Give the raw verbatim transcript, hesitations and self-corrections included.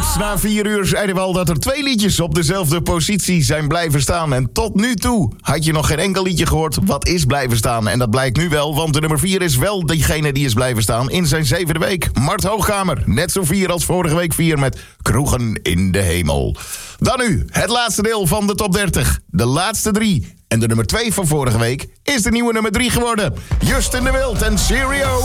Na vier uur zeiden we al dat er twee liedjes op dezelfde positie zijn blijven staan. En tot nu toe had je nog geen enkel liedje gehoord wat is blijven staan. En dat blijkt nu wel, want de nummer vier is wel degene die is blijven staan in zijn zevende week. Mart Hoogkamer, net zo vier als vorige week vier met Kroegen in de Hemel. Dan nu, het laatste deel van de top dertig. De laatste drie. En de nummer twee van vorige week is de nieuwe nummer drie geworden. Justin de Wild en Serio.